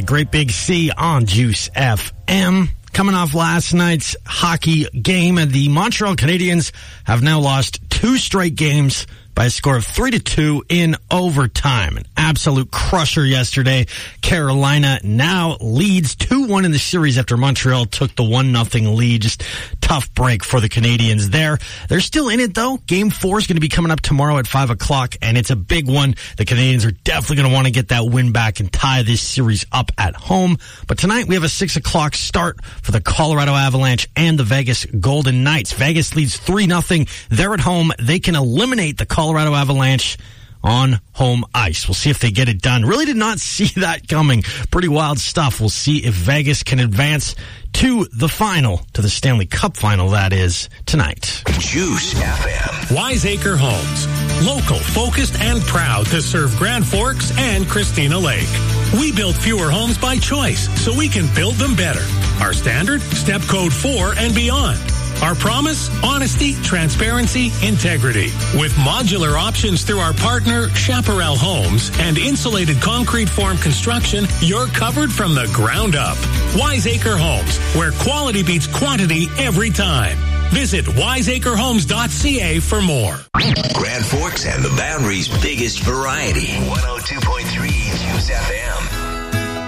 Great Big C on Juice FM. Coming off last night's hockey game, the Montreal Canadiens have now lost 2 straight games by a score of 3-2 in overtime. An absolute crusher yesterday. Carolina now leads 2-1 in the series after Montreal took the 1-0 lead. Just tough break for the Canadiens there. They're still in it, though. Game 4 is going to be coming up tomorrow at 5 o'clock, and it's a big one. The Canadiens are definitely going to want to get that win back and tie this series up at home. But tonight we have a 6 o'clock start for the Colorado Avalanche and the Vegas Golden Knights. Vegas leads 3-0. They're at home. They can eliminate the Colorado Avalanche on home ice. We'll see if they get it done. Really did not see that coming. Pretty wild stuff. We'll see if Vegas can advance to the final, to the Stanley Cup final, that is, tonight. Juice FM. Wiseacre Homes. Local, focused, and proud to serve Grand Forks and Christina Lake. We build fewer homes by choice, so we can build them better. Our standard? Step Code 4 and beyond. Our promise? Honesty, transparency, integrity. With modular options through our partner, Chaparral Homes, and insulated concrete form construction, you're covered from the ground up. Wiseacre Homes, where quality beats quantity every time. Visit wiseacrehomes.ca for more. Grand Forks and the Boundary's biggest variety. 102.3 Juice FM.